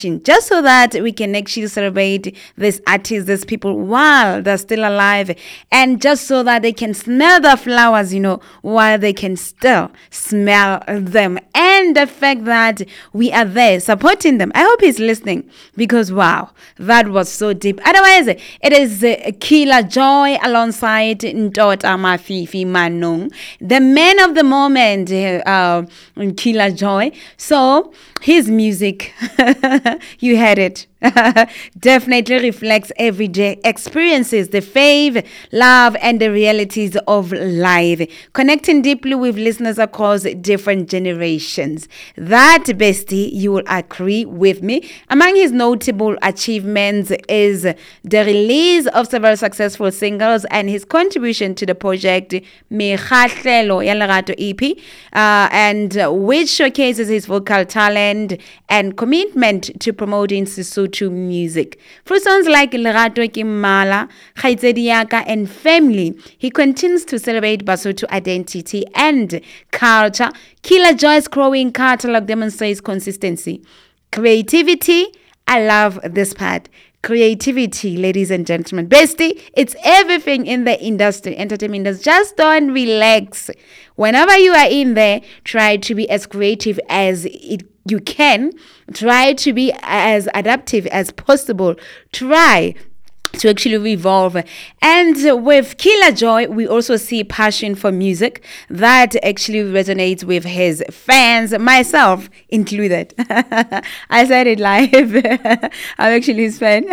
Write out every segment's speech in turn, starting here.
just so that we can actually celebrate these artists, these people while they're still alive, and just so that they can smell the flowers, while they can still smell them, and the fact that we are there supporting them. I hope he's listening, because wow, that was so deep. Otherwise, it is Killer Joy alongside Ntota Mafifi Manung, the man of the moment, Killer Joy. So his music, you heard it, definitely reflects everyday experiences, the faith, love, and the realities of life, connecting deeply with listeners across different generations. That, bestie, you will agree with me. Among his notable achievements is the release of several successful singles and his contribution to the project Mekgahlelo ya Lerato EP, and which showcases his vocal talent and commitment to promoting Sesotho music. Through songs like Lerato Ke Mmala, Kgaitsedi Yaka, and Family, he continues to celebrate Basotho identity and culture. Killer Joy's growing catalog demonstrates consistency, creativity. I love this part. Creativity, ladies and gentlemen. Bestie, it's everything in the industry, entertainment industry. Just don't relax. Whenever you are in there, try to be as creative as you can. Try to be as adaptive as possible. Try to actually evolve. And with Killer Joy, we also see passion for music that actually resonates with his fans, myself included. I said it live. I'm actually his fan.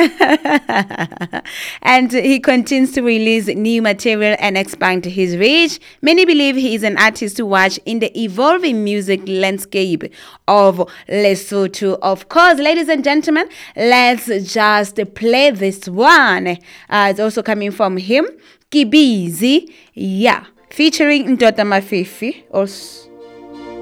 And he continues to release new material and expand his reach. Many believe he is an artist to watch in the evolving music landscape of Lesotho. Of course, ladies and gentlemen, let's just play this one. It's also coming from him, Kibizi, featuring Ntota Mafifi. Also